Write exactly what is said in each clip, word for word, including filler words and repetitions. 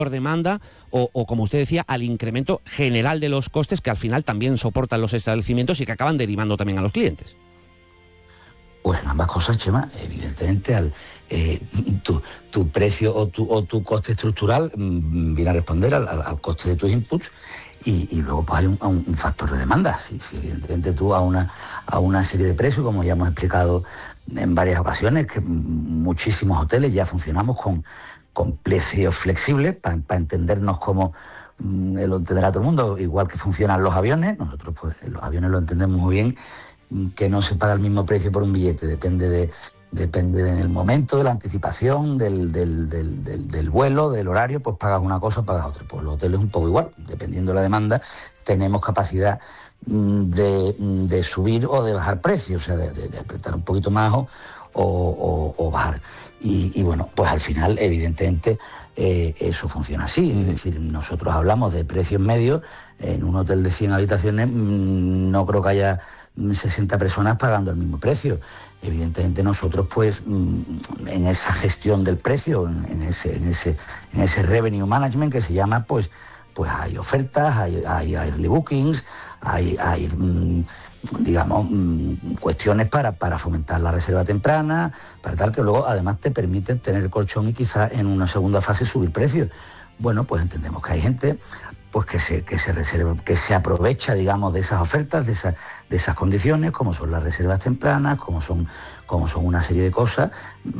demanda o, o, como usted decía, al incremento general de los costes que al final también soportan los establecimientos y que acaban derivando también a los clientes? Pues ambas cosas, Chema. Evidentemente, al, eh, tu, tu precio o tu, o tu coste estructural mmm, viene a responder al, al, al coste de tus inputs y, y luego pues hay un, un factor de demanda. Si, si evidentemente tú a una, a una serie de precios, como ya hemos explicado en varias ocasiones, que muchísimos hoteles ya funcionamos con, con precios flexibles para pa entendernos como mmm, lo entenderá todo el mundo, igual que funcionan los aviones. Nosotros pues los aviones lo entendemos muy bien, que no se paga el mismo precio por un billete, depende de depende del momento, de la anticipación, del, del, del, del, del vuelo, del horario, pues pagas una cosa, pagas otra. Pues los hoteles un poco igual, dependiendo de la demanda, tenemos capacidad de, de subir o de bajar precios, o sea, de, de, de apretar un poquito más o, o, o bajar. Y, y bueno, pues al final, evidentemente, eh, eso funciona así. Es decir, nosotros hablamos de precios medios. En un hotel de cien habitaciones no creo que haya sesenta personas pagando el mismo precio. Evidentemente nosotros pues en esa gestión del precio, en ese, en ese, en ese revenue management que se llama, pues, pues hay ofertas, hay, hay, hay early bookings, hay, hay digamos cuestiones para, para fomentar la reserva temprana, para tal que luego además te permiten tener colchón y quizás en una segunda fase subir precios. Bueno, pues entendemos que hay gente pues que se, que se reserva, que se aprovecha, digamos, de esas ofertas, de esas, de esas condiciones, como son las reservas tempranas, como son, como son una serie de cosas,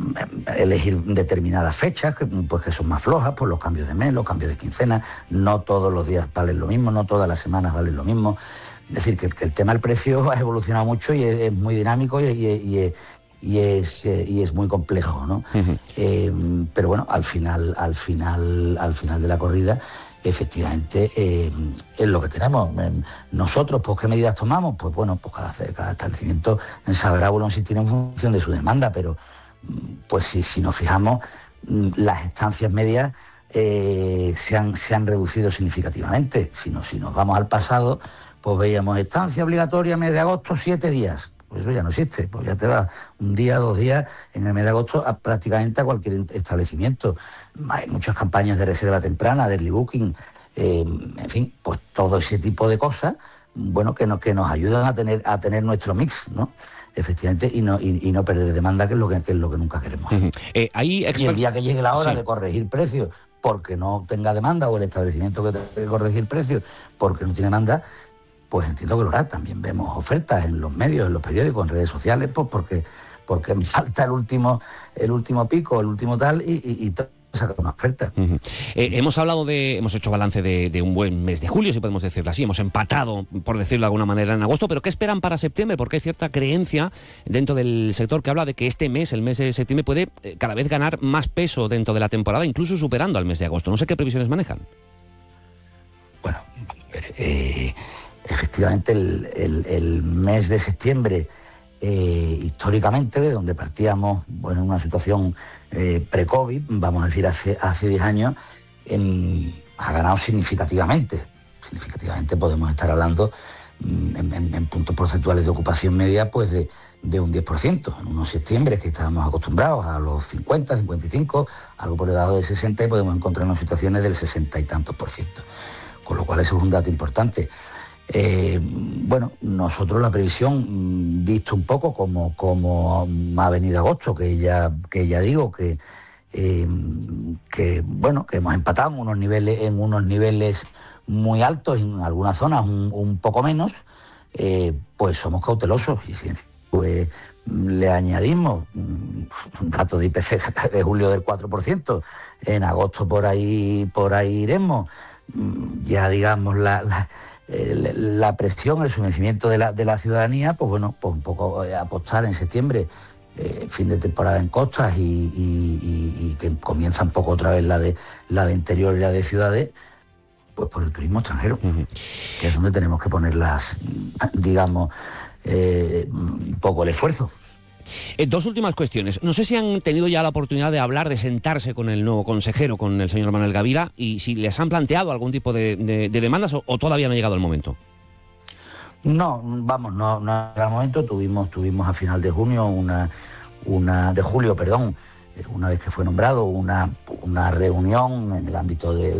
elegir determinadas fechas, que, pues que son más flojas, por los cambios de mes, los cambios de quincena, no todos los días valen lo mismo, no todas las semanas valen lo mismo. Es decir, que, que el tema del precio ha evolucionado mucho y es, es muy dinámico y, y, y, y, es, y es muy complejo, ¿no? Uh-huh. eh, pero bueno, al final, al final, al final de la corrida, efectivamente eh, es lo que tenemos. Nosotros, pues, ¿qué medidas tomamos? Pues bueno, pues cada, cada establecimiento sabrá, bueno, si tiene en función de su demanda, pero pues si, si nos fijamos, las estancias medias eh, se, han, se han reducido significativamente. Si, no, si nos vamos al pasado, pues veíamos estancia obligatoria mes de agosto, siete días. Pues eso ya no existe, pues ya te va un día, dos días en el mes de agosto a, prácticamente a cualquier establecimiento. Hay muchas campañas de reserva temprana, de early booking, eh, en fin, pues todo ese tipo de cosas, bueno, que nos, que nos ayudan a tener, a tener nuestro mix, ¿no? Efectivamente, y no, y, y no perder demanda, que es lo que, que es lo que nunca queremos. Uh-huh. eh, ahí exper- y el día que llegue la hora sí. de corregir precios porque no tenga demanda, o el establecimiento que tenga que corregir precios porque no tiene demanda, pues entiendo que lo hará. También vemos ofertas en los medios, en los periódicos, en redes sociales, pues porque, porque me falta el último, el último pico, el último tal, y, y, y sacar una oferta. Uh-huh. eh, hemos hablado de, hemos hecho balance de, de un buen mes de julio, si podemos decirlo así, hemos empatado, por decirlo de alguna manera, en agosto, pero ¿qué esperan para septiembre? Porque hay cierta creencia dentro del sector que habla de que este mes, el mes de septiembre, puede eh, cada vez ganar más peso dentro de la temporada, incluso superando al mes de agosto. No sé qué previsiones manejan. Bueno, eh... efectivamente el, el, el mes de septiembre, eh, históricamente, de donde partíamos, bueno, en una situación eh, pre-COVID, vamos a decir hace hace diez años, en, ha ganado significativamente. Significativamente podemos estar hablando en, en, en puntos porcentuales de ocupación media, pues de, de un diez por ciento. En unos septiembre que estábamos acostumbrados a los cincuenta, cincuenta y cinco, algo por debajo de sesenta, y podemos encontrarnos situaciones del sesenta y tantos por ciento. Con lo cual eso es un dato importante. Eh, bueno, nosotros la previsión, visto un poco como, como ha venido agosto, que ya, que ya digo que, eh, que bueno, que hemos empatado en unos niveles, en unos niveles muy altos, en algunas zonas un, un poco menos, eh, pues somos cautelosos. Y si pues, le añadimos un dato de I P C de julio del cuatro por ciento, en agosto por ahí, por ahí iremos, ya digamos la, la la presión, el sometimiento de la, de la ciudadanía, pues bueno, pues un poco eh, apostar en septiembre, eh, fin de temporada en costas y, y, y, y que comienza un poco otra vez la de la de interior y la de ciudades, pues por el turismo extranjero, uh-huh. que es donde tenemos que poner las, digamos, eh, un poco el esfuerzo. Eh, dos últimas cuestiones. No sé si han tenido ya la oportunidad de hablar, de sentarse con el nuevo consejero, con el señor Manuel Gavira, y si les han planteado algún tipo de, de, de demandas o, o todavía no ha llegado el momento. No, vamos, no, no ha llegado el momento. Tuvimos, tuvimos a final de junio una, una de julio, perdón, una vez que fue nombrado, una, una reunión en el ámbito de